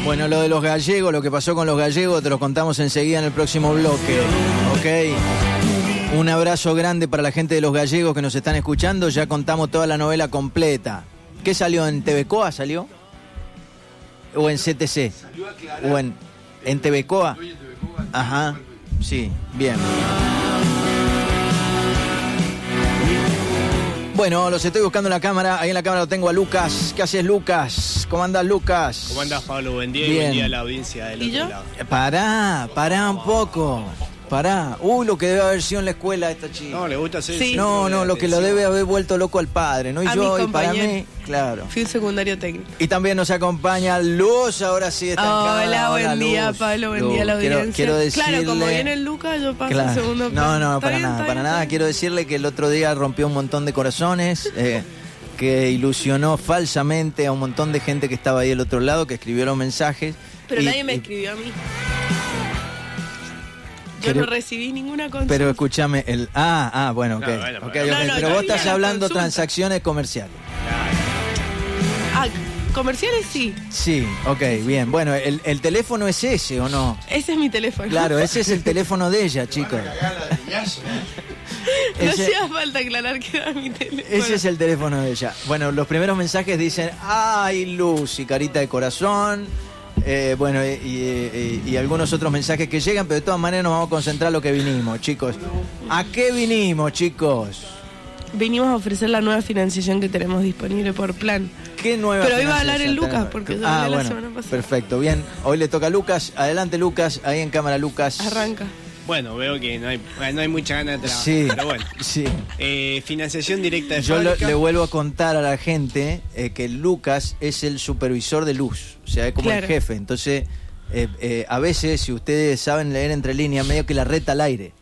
Bueno, lo de los gallegos, lo que pasó con los gallegos, te lo contamos enseguida en el próximo bloque, ¿ok? Un abrazo grande para la gente de los gallegos que nos están escuchando. Ya contamos toda la novela completa. ¿Qué salió en TVCOA? ¿Salió? ¿O en CTC? ¿O en TVCOA? Ajá, sí, bien. Bueno, los estoy buscando en la cámara. Ahí en la cámara lo tengo a Lucas. ¿Qué haces, Lucas? ¿Cómo andás, Lucas? ¿Cómo andás, Pablo? Buen día. Bien. Y buen día a la audiencia del otro lado. Pará un poco. Pará. Lo que debe haber sido en la escuela esta chica. No, le gusta hacer sí. No, lo que lo debe haber vuelto loco al padre, ¿no? Y a yo, mi y para compañero. mí, claro. Fui un secundario técnico. Y también nos acompaña Luz, ahora sí está en cámara. Hola, buen día, Luz. Pablo, buen día a la audiencia. Quiero decirle... Claro, como viene el Lucas, yo paso al segundo plano. No, para bien, nada. Quiero decirle que el otro día rompió un montón de corazones, que ilusionó falsamente a un montón de gente que estaba ahí del otro lado, que escribió los mensajes. Pero nadie me escribió a mí. Yo no recibí ninguna consulta. Pero escúchame, bueno, ok. Pero vos estás hablando transacciones comerciales. ¿Comerciales sí? Sí, ok, bien. Bueno, ¿el teléfono es ese o no? Ese es mi teléfono. Claro, ese es el teléfono de ella, chicos. No hacía falta aclarar que era mi teléfono. Ese es el teléfono de ella. Bueno, los primeros mensajes dicen, ¡ay, Luz! Y carita de corazón. Bueno, y algunos otros mensajes que llegan, pero de todas maneras nos vamos a concentrar en lo que vinimos, chicos. ¿A qué vinimos, chicos? Vinimos a ofrecer la nueva financiación que tenemos disponible por plan. ¿Qué nueva Pero iba a financiación hablar el Lucas, tenemos? porque yo hablé la semana pasada. Perfecto, bien. Hoy le toca a Lucas. Adelante, Lucas. Ahí en cámara, Lucas. Arranca. Bueno, veo que no hay mucha ganas de trabajar, sí, pero bueno. Sí. Financiación directa de Yo fábrica. le vuelvo a contar a la gente que Lucas es el supervisor de luz, o sea, es como el jefe. Entonces, a veces, si ustedes saben leer entre líneas, medio que la reta al aire.